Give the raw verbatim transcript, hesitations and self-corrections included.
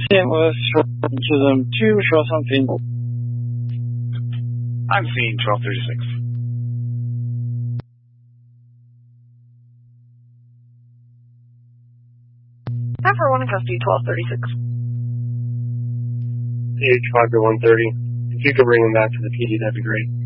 It was to them two, show something. I'm seeing twelve thirty-six. Half for one in custody, twelve thirty-six. H five to one thirty. If you could bring him back to the P D, that'd be great.